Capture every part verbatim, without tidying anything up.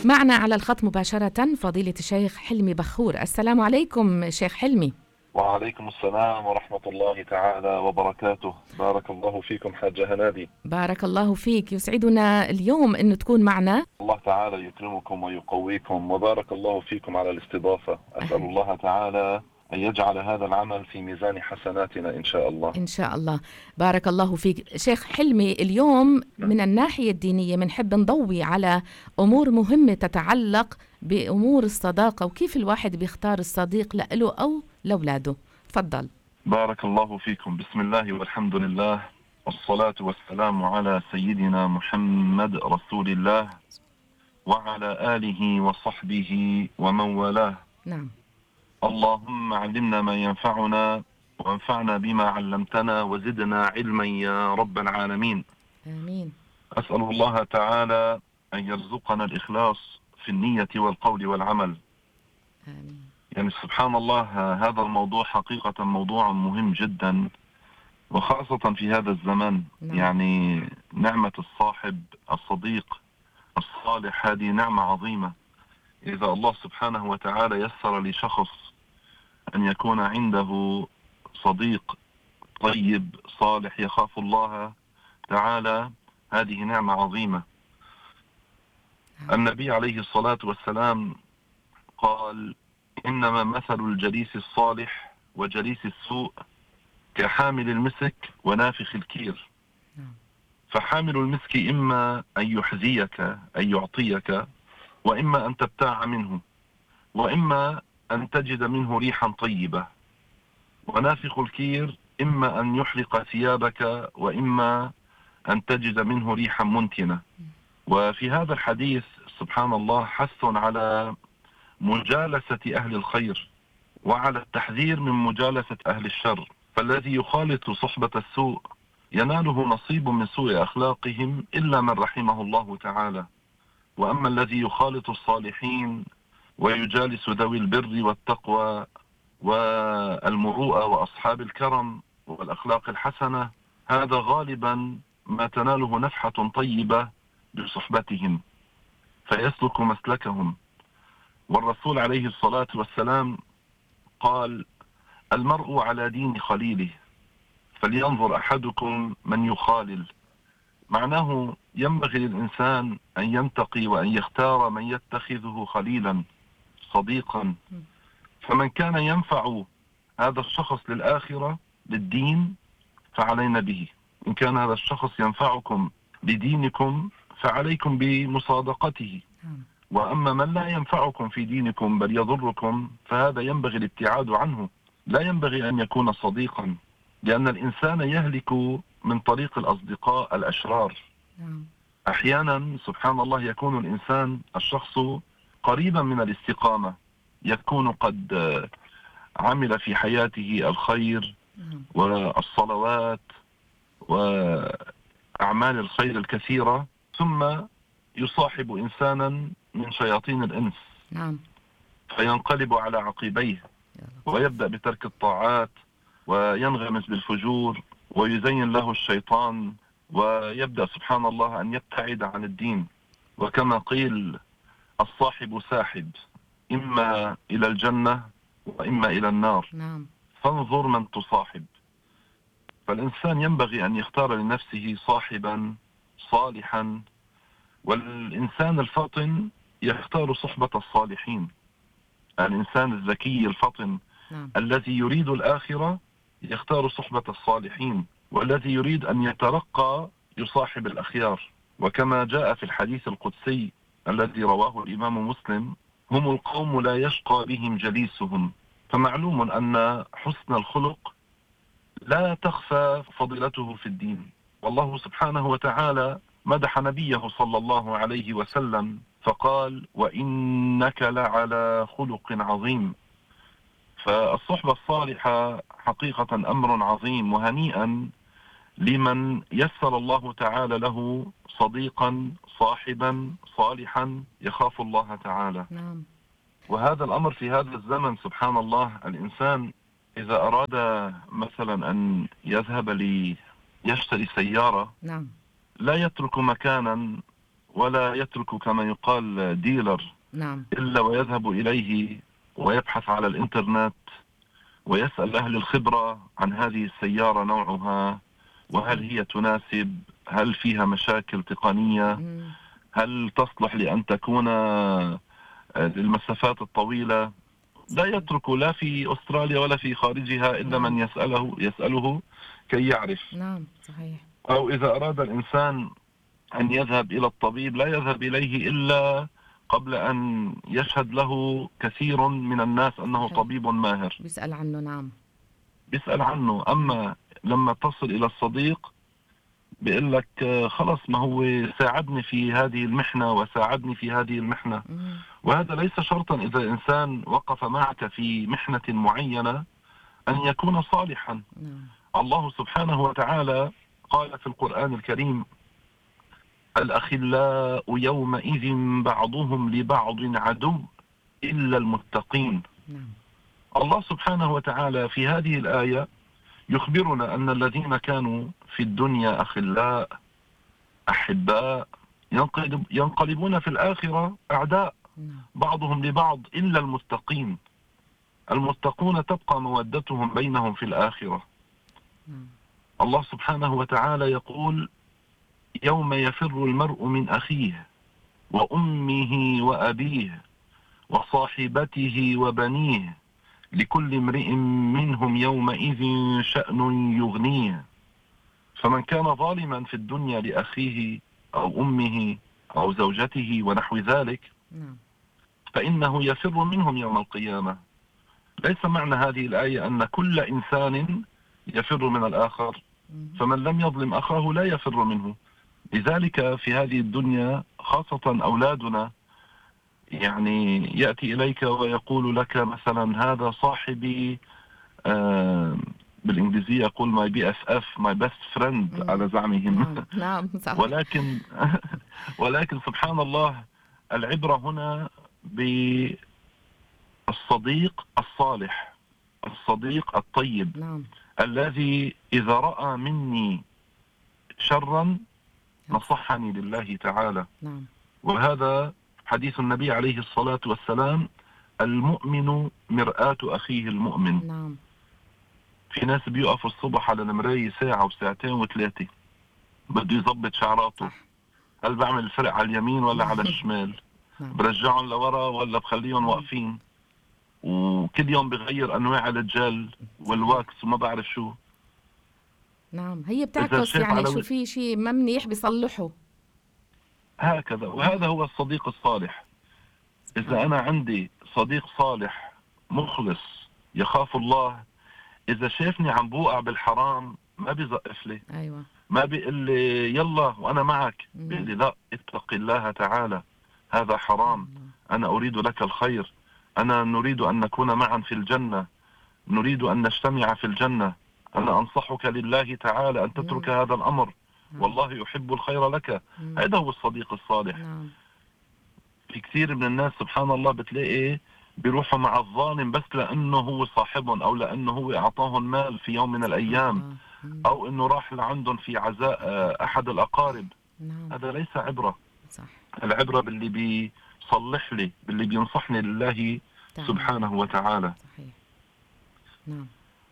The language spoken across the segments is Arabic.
معنا على الخط مباشرة فضيلة الشيخ حلمي بخور. السلام عليكم شيخ حلمي. وعليكم السلام ورحمة الله تعالى وبركاته. بارك الله فيكم حاجة هنادي. بارك الله فيك، يسعدنا اليوم أن تكون معنا. الله تعالى يكرمكم ويقويكم، وبارك الله فيكم على الاستضافة. أسأل الله تعالى أن يجعل هذا العمل في ميزان حسناتنا إن شاء الله. إن شاء الله. بارك الله فيك شيخ حلمي. اليوم من الناحية الدينية بنحب نضوي على أمور مهمة تتعلق بأمور الصداقة، وكيف الواحد بيختار الصديق لإله أو لأولاده. تفضل. بارك الله فيكم. بسم الله والحمد لله والصلاة والسلام على سيدنا محمد رسول الله وعلى آله وصحبه ومن والاه. نعم. اللهم علمنا ما ينفعنا وانفعنا بما علمتنا وزدنا علما يا رب العالمين. آمين. أسأل الله تعالى أن يرزقنا الإخلاص في النية والقول والعمل. آمين. يعني سبحان الله، هذا الموضوع حقيقة موضوع مهم جدا، وخاصة في هذا الزمان. نعم. يعني نعمة الصاحب الصديق الصالح هذه نعمة عظيمة. إذا الله سبحانه وتعالى يسر لشخص أن يكون عنده صديق طيب صالح يخاف الله تعالى، هذه نعمة عظيمة. النبي عليه الصلاة والسلام قال: إنما مثل الجليس الصالح وجليس السوء كحامل المسك ونافخ الكير. فحامل المسك إما أن يحذيك أن يعطيك، وإما أن تبتاع منه، وإما أن تجد منه ريحا طيبة. ونافخ الكير إما أن يحرق ثيابك، وإما أن تجد منه ريحا منتنة. وفي هذا الحديث سبحان الله حث على مجالسة أهل الخير وعلى التحذير من مجالسة أهل الشر، فالذي يخالط صحبة السوء يناله نصيب من سوء أخلاقهم إلا من رحمه الله تعالى. وأما الذي يخالط الصالحين ويجالس ذوي البر والتقوى والمروءة وأصحاب الكرم والأخلاق الحسنة، هذا غالبا ما تناله نفحة طيبة بصحبتهم فيسلك مسلكهم. والرسول عليه الصلاة والسلام قال: المرء على دين خليله فلينظر أحدكم من يخالل. معناه ينبغي للإنسان أن ينتقي وأن يختار من يتخذه خليلا صديقا، فمن كان ينفع هذا الشخص للآخرة للدين فعلينا به. إن كان هذا الشخص ينفعكم لدينكم فعليكم بمصادقته. وأما من لا ينفعكم في دينكم بل يضركم فهذا ينبغي الابتعاد عنه. لا ينبغي أن يكون صديقا، لأن الإنسان يهلك من طريق الأصدقاء الأشرار. أحيانا سبحان الله يكون الإنسان الشخص قريبا من الاستقامة، يكون قد عمل في حياته الخير والصلوات وأعمال الخير الكثيرة، ثم يصاحب إنسانا من شياطين الإنس. نعم. فينقلب على عقبيه ويبدأ بترك الطاعات وينغمس بالفجور ويزين له الشيطان، ويبدأ سبحان الله أن يبتعد عن الدين. وكما قيل: الصاحب ساحب، إما إلى الجنة وإما إلى النار. نعم. فانظر من تصاحب. فالإنسان ينبغي أن يختار لنفسه صاحبا صالحا، والإنسان الفطن يختار صحبة الصالحين. الإنسان الذكي الفطن نعم. الذي يريد الآخرة يختار صحبة الصالحين، والذي يريد أن يترقى يصاحب الأخيار. وكما جاء في الحديث القدسي الذي رواه الإمام مسلم: هم القوم لا يشقى بهم جليسهم. فمعلوم أن حسن الخلق لا تخفى فضيلته في الدين. والله سبحانه وتعالى مدح نبيه صلى الله عليه وسلم فقال: وإنك لعلى خلق عظيم. فالصحبة الصالحة حقيقة أمر عظيم، وهنيئا لمن يسر الله تعالى له صديقا صاحبا صالحا يخاف الله تعالى. نعم. وهذا الأمر في هذا الزمن سبحان الله، الإنسان إذا أراد مثلا أن يذهب ليشتري سيارة نعم. لا يترك مكانا ولا يترك كما يقال ديلر نعم. إلا ويذهب إليه ويبحث على الإنترنت ويسأل أهل الخبرة عن هذه السيارة نوعها، وهل هي تناسب، هل فيها مشاكل تقنية، مم. هل تصلح لأن تكون للمسافات الطويلة. لا يترك لا في أستراليا ولا في خارجها إلا نعم. من يسأله يسأله كي يعرف. نعم صحيح. أو إذا أراد الإنسان أن يذهب إلى الطبيب لا يذهب إليه إلا قبل أن يشهد له كثير من الناس أنه صحيح. طبيب ماهر، بيسأل عنه. نعم. بيسأل عنه. أما لما تصل إلى الصديق بيقول لك خلص ما هو ساعدني في هذه المحنة وساعدني في هذه المحنة. مم. وهذا ليس شرطا إذا الإنسان وقف معك في محنة معينة أن يكون صالحا. نعم. الله سبحانه وتعالى قال في القرآن الكريم: الأخلاء يومئذ بعضهم لبعض عدو إلا المتقين. نعم. الله سبحانه وتعالى في هذه الآية يخبرنا أن الذين كانوا في الدنيا أخلاء أحباء ينقلب ينقلبون في الآخرة أعداء نعم. بعضهم لبعض إلا المتقين. المتقون تبقى مودتهم بينهم في الآخرة. نعم. الله سبحانه وتعالى يقول: يوم يفر المرء من أخيه وأمه وأبيه وصاحبته وبنيه لكل امرئ منهم يومئذ شأن يغنيه. فمن كان ظالما في الدنيا لأخيه أو أمه أو زوجته ونحو ذلك نعم. فإنه يفر منهم يوم القيامة. ليس معنى هذه الآية أن كل إنسان يفر من الآخر، مم. فمن لم يظلم أخاه لا يفر منه. لذلك في هذه الدنيا خاصة أولادنا يعني يأتي إليك ويقول لك مثلا: هذا صاحبي، آه بالإنجليزية يقول my بي إف إف my best friend مم. على زعمهم. نعم. نعم صحيح. ولكن ولكن سبحان الله العبرة هنا بالصديق الصالح، الصديق الطيب، نعم. الذي إذا رأى مني شرا نصحني لله تعالى. نعم. وهذا حديث النبي عليه الصلاة والسلام: المؤمن مرآة أخيه المؤمن. نعم. في ناس بيقفوا الصبح على المراية ساعة وساعتين وثلاثة بده يظبط شعراته، صح. هل بعمل الفرق على اليمين ولا على الشمال؟ نعم. برجعهم لورا ولا بخليهم واقفين؟ وكل يوم بغير أنواع الجل والواكس وما بعرف شو. نعم. هي إذا بتعكس شاف يعني على شو و- في شيء ما منيح بيصلحه. هكذا. وهذا هو الصديق الصالح. إذا أنا عندي صديق صالح مخلص يخاف الله، إذا شافني عم بوقع بالحرام ما بيزقف لي، أيوة. ما بيقول لي يلا وأنا معك، مم. بيقول لي لا، اتق الله تعالى، هذا حرام، أنا أريد لك الخير، أنا نريد أن نكون معا في الجنة، نريد أن نجتمع في الجنة، أنا أنصحك لله تعالى أن تترك مم. هذا الأمر، نعم. والله يحب الخير لك. مم. هذا هو الصديق الصالح. نعم. في كثير من الناس سبحان الله بتلاقي بيروحوا مع الظالم بس لأنه هو صاحبهم أو لأنه هو أعطاهم مال في يوم من الأيام، آه. مم. أو أنه راح لعندهم في عزاء آه، أحد الأقارب. نعم. هذا ليس عبرة. صح. العبرة باللي بيصلح لي، باللي بينصحني لله تعالى. سبحانه وتعالى. صحيح. نعم.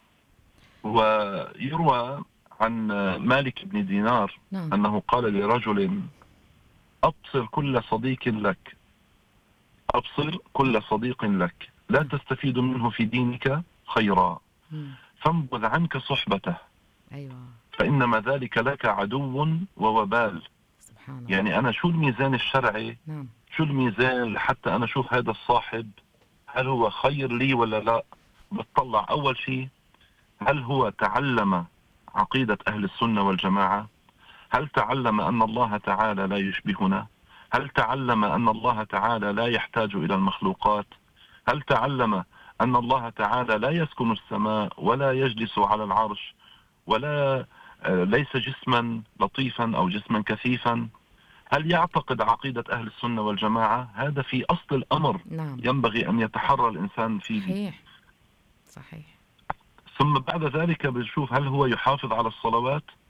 ويروى عن مالك بن دينار نعم. أنه قال لرجل: أبصر كل صديق لك، أبصر كل صديق لك، لا تستفيد منه في دينك خيرا، مم. فانبذ عنك صحبته، أيوة. فإنما ذلك لك عدو ووبال. سبحان الله. يعني أنا شو الميزان الشرعي؟ نعم. شو الميزان لحتى أنا أشوف هذا الصاحب هل هو خير لي ولا لا؟ بتطلع أول شيء هل هو تعلم عقيدة أهل السنة والجماعة؟ هل تعلم أن الله تعالى لا يشبهنا؟ هل تعلم أن الله تعالى لا يحتاج إلى المخلوقات؟ هل تعلم أن الله تعالى لا يسكن السماء ولا يجلس على العرش ولا ليس جسما لطيفا أو جسما كثيفا؟ هل يعتقد عقيدة أهل السنة والجماعة؟ هذا في أصل الأمر. نعم. ينبغي أن يتحرى الإنسان فيه. صحيح. صحيح. ثم بعد ذلك بنشوف هل هو يحافظ على الصلوات؟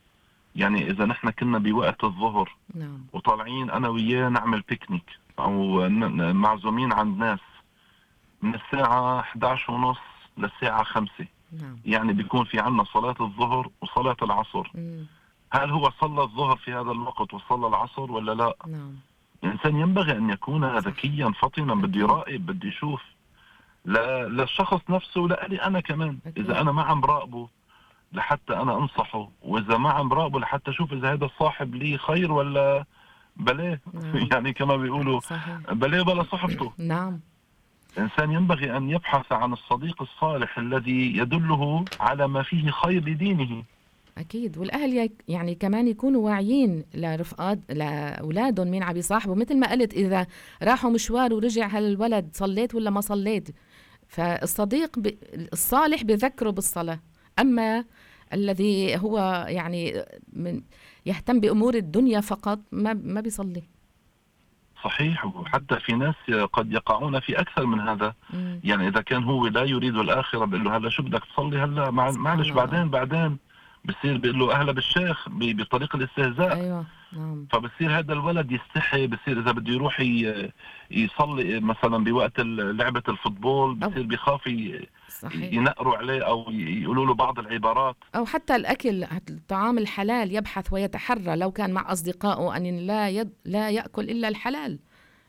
يعني إذا نحن كنا بوقت الظهر نعم وطالعين أنا وياه نعمل بيكنيك أو ن- معزومين عند ناس من الساعة إحدى عشر ونص للساعة خمسة، نعم يعني بيكون في عنا صلاة الظهر وصلاة العصر. مم. هل هو صلى الظهر في هذا الوقت وصلى العصر ولا لا؟ نعم الإنسان ينبغي أن يكون صح ذكيا فطنا، بده أكيد يراقب، بده يشوف لا للشخص نفسه ولألي أنا كمان. إذا أكيد أنا ما عم براقبه لحتى أنا أنصحه، وإذا ما عم براقبه لحتى أشوف إذا هذا الصاحب لي خير ولا بلاه. نعم يعني كما بيقولوا صحيح بلاه بلا صحبته. نعم الإنسان ينبغي أن يبحث عن الصديق الصالح الذي يدله على ما فيه خير لدينه. أكيد. والأهل يك- يعني كمان يكونوا واعيين لرفقات لأولادهم مين عم يصاحبوا، مثل ما قلت إذا راحوا مشوار ورجع هالولد صليت ولا ما صليت، فالصديق ب... الصالح بذكره بالصلاة. أما الذي هو يعني من يهتم بأمور الدنيا فقط ما ما بيصلي. صحيح، وحتى في ناس قد يقعون في أكثر من هذا. مم. يعني إذا كان هو لا يريد الآخرة بيقول له هلا شو بدك تصلي هلا، مع- معلش سبحان الله. بعدين بعدين بصير بيقول له أهلا بالشيخ ب- بطريق الاستهزاء. أيوة نعم فبصير هذا الولد يستحي، بصير إذا بده يروح ي- يصلي مثلا بوقت ال- لعبة الفوتبول أو بصير بيخاف ي- صحيح. ينقروا عليه أو ي- يقولوا له بعض العبارات. أو حتى الأكل الطعام الحلال يبحث ويتحرى لو كان مع أصدقائه أن لا يد لا يأكل إلا الحلال.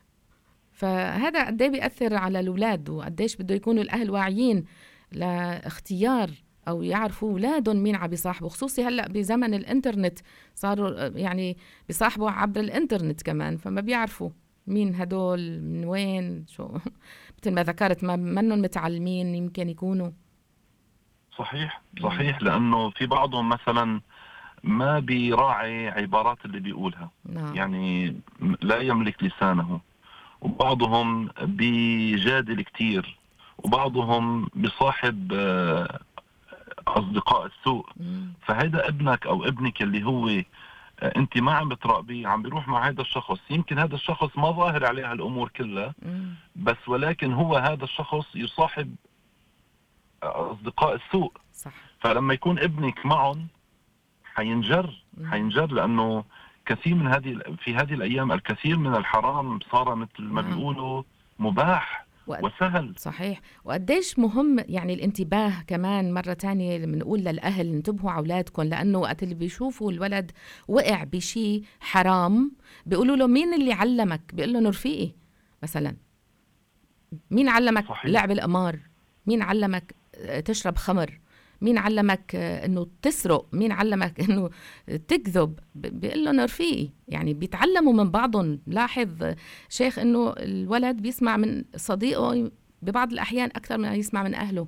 فهذا قد ايه بيأثر على الأولاد، وقديش بده يكونوا الأهل واعيين لاختيار أو يعرفوا أولادهم مين عم بيصاحبوا، خصوصي هلأ بزمن الإنترنت صاروا يعني بيصاحبوا عبر الإنترنت كمان، فما بيعرفوا مين هدول من وين شو مثل ما ذكرت ما منهم متعلمين يمكن يكونوا. صحيح مم. صحيح، لأنه في بعضهم مثلا ما بيراعي عبارات اللي بيقولها، نعم يعني لا يملك لسانه، وبعضهم بيجادل كتير، وبعضهم بصاحب آه، أصدقاء السوء. مم. فهيدا ابنك أو ابنك اللي هو آه، أنت ما عم بتراقبيه، عم بيروح مع هذا الشخص. يمكن هذا الشخص ما ظاهر عليه هالأمور كلها، مم. بس ولكن هو هذا الشخص يصاحب آه، أصدقاء السوء. صح. فلما يكون ابنك معهم حينجر مم. حينجر لأنه كثير من هذه في هذه الأيام الكثير من الحرام صار مثل ما نعم بيقولوا مباح وقد وسهل. صحيح. وقديش مهم يعني الانتباه كمان مرة تانية بنقول للأهل انتبهوا على أولادكم، لأنه وقت اللي بيشوفوا الولد وقع بشي حرام بيقولوا له مين اللي علمك، بيقول له رفيقي مثلا. مين علمك صحيح لعب القمار؟ مين علمك آه، تشرب خمر؟ مين علمك آه، انه تسرق؟ مين علمك انه تكذب؟ ب- بيقول لهم رفيقي. يعني بيتعلموا من بعضهم. لاحظ آه، شيخ انه الولد بيسمع من صديقه ببعض الاحيان اكثر من يسمع من اهله.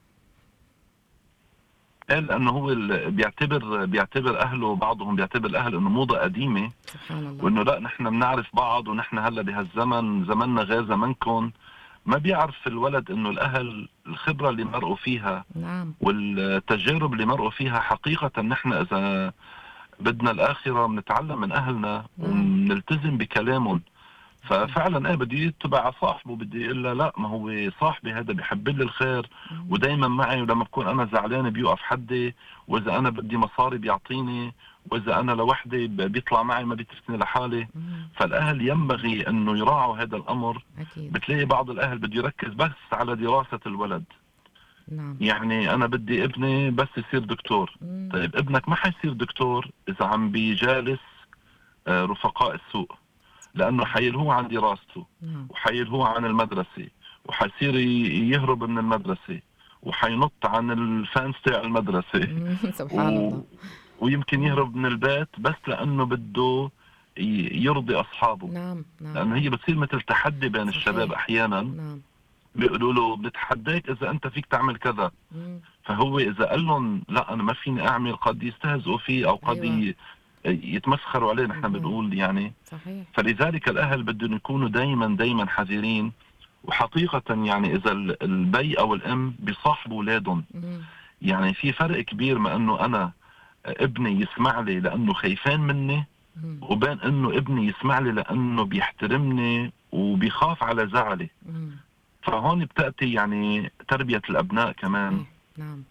قال لأنه هو ال- بيعتبر بيعتبر أهله، بعضهم بيعتبر الأهل إنه موضة قديمة، سبحان الله. وإنه لا نحن بنعرف بعض ونحن هلا بهالزمن زمننا غير زمنكم. ما بيعرف الولد إنه الأهل الخبرة اللي مرقوا فيها نعم والتجارب اللي مرقوا فيها حقيقة نحن إذا بدنا الآخرة بنتعلم من أهلنا نعم ونلتزم بكلامهم. أكيد. ففعلا ايه بدي يتبع على صاحبه، بدي يقول له لا ما هو صاحبي هذا بيحب لي الخير مم. ودايما معي، ولما بكون انا زعلان بيوقف حدي، واذا انا بدي مصاري بيعطيني، واذا انا لوحدي ب- بيطلع معي ما بيتركني لحالي. مم. فالاهل ينبغي انه يراعوا هذا الامر. أكيد. بتلاقي بعض الاهل بده يركز بس على دراسة الولد، نعم يعني انا بدي ابني بس يصير دكتور. مم. طيب ابنك ما حيصير دكتور اذا عم بيجالس آه، رفقاء السوء، لأنه حيلهوه عن دراسته نعم وحيلهوه عن المدرسة، وحيصير ي- يهرب من المدرسة، وحينط عن الفانس تاع المدرسة مم. سبحان و... الله. ويمكن مم. يهرب من البيت بس لأنه بده ي- يرضي أصحابه. نعم نعم لأنه هي بتصير مثل تحدي بين الشباب صحيح. أحيانا، نعم بيقولوا له بنتحداك إذا أنت فيك تعمل كذا. مم. فهو إذا قال لهم لا أنا ما فيني أعمل، قد يستهزئوا فيه أو قد أيوة. ي... يتمسخروا عليه نحن مم. بنقول يعني. صحيح. فلذلك الأهل بدهم يكونوا دايما دايما حذرين. وحقيقة يعني إذا ال- البي أو الأم بيصاحبوا أولادهم، مم. يعني في فرق كبير ما أنه أنا ابني يسمع لي لأنه خايفان مني، مم. وبين أنه ابني يسمع لي لأنه بيحترمني وبيخاف على زعلي. مم. فهون بتأتي يعني تربية الأبناء كمان. صحيح. نعم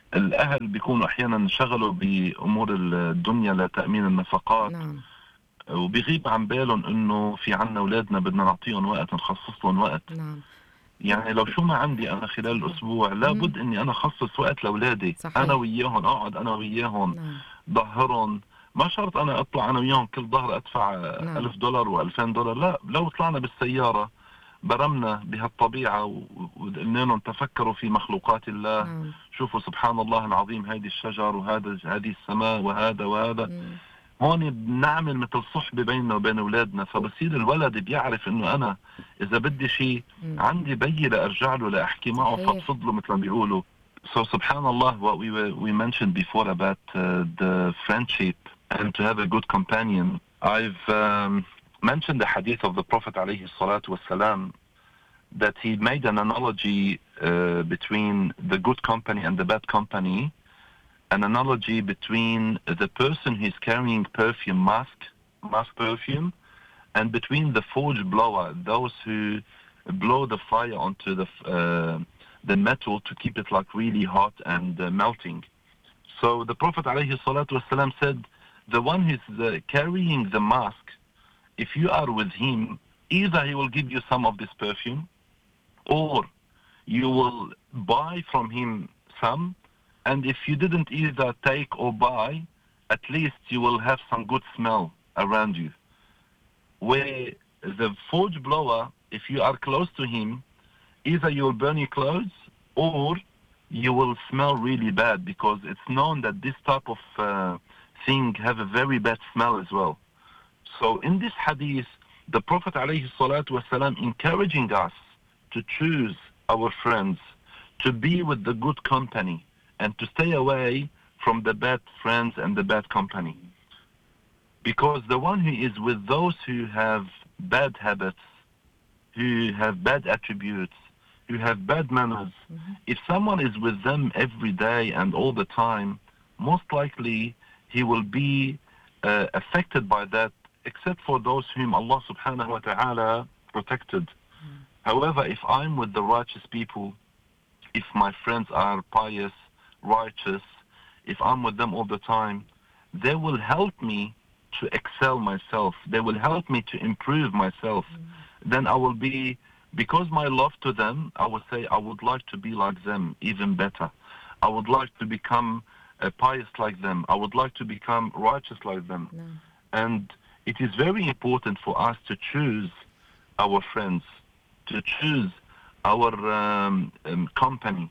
الأهل بيكونوا أحيانا انشغلوا بأمور الدنيا لتأمين النفقات، نعم وبيغيب عن بالهم إنه في عنا أولادنا بدنا نعطيهم وقت، نخصص لهم وقت. نعم يعني لو شو ما عندي أنا خلال صحيح. الأسبوع لابد إني أنا أخصص وقت لأولادي، صحيح. أنا وياهم، أقعد أنا وياهم، نعم ظهرهم. ما شرط أنا أطلع أنا وياهم كل ظهر أدفع نعم. ألف دولار وألفين دولار، لا. لو طلعنا بالسيارة برمنا بهالطبيعة وقلنا لهم تفكروا في مخلوقات الله، نعم. شوفوا سبحان الله العظيم، هذه الشجر وهذا هذه السماء وهذا وهذا، مم. هون بنعمل مثل صحبة بيننا وبين أولادنا. فبصير الولد بيعرف إنه أنا إذا بدي شيء مم. عندي بي لأرجع له لأحكي معه، صحيح. فضفض له مثل ما بيقولوا. So subhanallah, what we were, we mentioned before about uh, the friendship and to have a good companion. I've um, mentioned the hadith of the Prophet alayhi salatu wasalam, that he made an analogy uh, between the good company and the bad company, an analogy between the person who's carrying perfume, mask, mask perfume, and between the forge blower, those who blow the fire onto the uh, the metal to keep it like really hot and uh, melting. So the Prophet alayhi salatu wasalam said, the one who's uh, carrying the mask, if you are with him, either he will give you some of this perfume, or you will buy from him some, and if you didn't either take or buy, at least you will have some good smell around you. Where the forge blower, if you are close to him, either you will burn your clothes or you will smell really bad, because it's known that this type of uh, thing have a very bad smell as well. So in this hadith, the Prophet alayhi salatu wasalam encouraging us to choose our friends, to be with the good company, and to stay away from the bad friends and the bad company. Because the one who is with those who have bad habits, who have bad attributes, who have bad manners, mm-hmm. if someone is with them every day and all the time, most likely he will be uh, affected by that, except for those whom Allah subhanahu wa ta'ala protected. Mm. However, if I'm with the righteous people, if my friends are pious, righteous, if I'm with them all the time, they will help me to excel myself. They will help me to improve myself. Mm. Then I will be, because my love to them, I would say I would like to be like them, even better. I would like to become uh, pious like them. I would like to become righteous like them. No. And it is very important for us to choose our friends, to choose our um, um, company.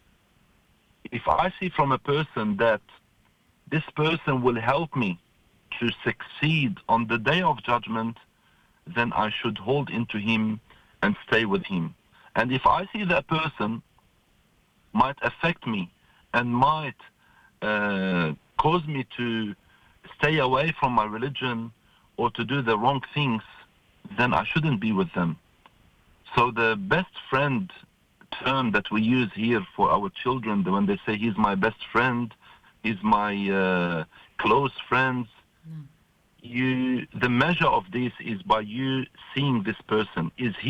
If I see from a person that this person will help me to succeed on the day of judgment, then I should hold into him and stay with him. And if I see that person might affect me and might uh, cause me to stay away from my religion or to do the wrong things, then I shouldn't be with them. So the best friend term that we use here for our children, when they say he's my best friend, he's my uh, close friends, mm. you, the measure of this is by you seeing this person. Is he